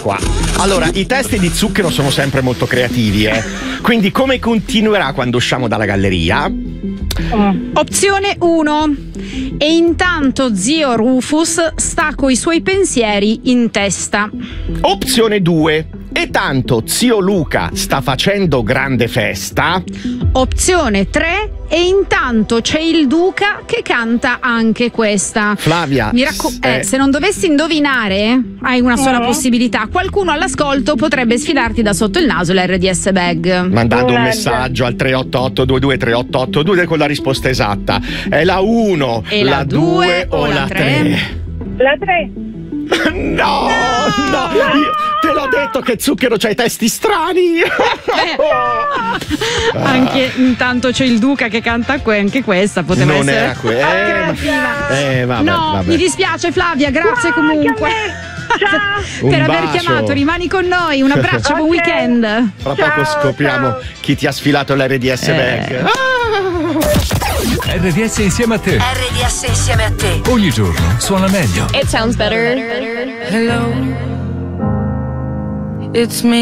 qua. Allora, i testi di Zucchero sono sempre molto creativi, quindi come continuerà quando usciamo dalla galleria? Opzione 1. E intanto zio Rufus sta coi suoi pensieri in testa. Opzione 2. E tanto zio Luca sta facendo grande festa. Opzione 3. E intanto c'è il Duca che canta anche questa. Flavia, se non dovessi indovinare, hai una sola possibilità. Qualcuno all'ascolto potrebbe sfidarti da sotto il naso l'RDS Bag. mandando un messaggio al 388-223882 con la risposta esatta. È la 1, E la 2 o la 3? La 3. No, io te l'ho detto che Zucchero c'ha i testi strani. Anche intanto c'è il Duca che canta anche questa. Poteva Non essere era quella. Vabbè. Mi dispiace Flavia, grazie comunque. Ciao. Per Un aver bacio. chiamato, rimani con noi. Un abbraccio, buon weekend. Fra poco scopriamo chi ti ha sfilato l'RDS Bag. RDS insieme a te. RDS insieme a te. Ogni giorno suona meglio. It sounds better. Hello, it's me.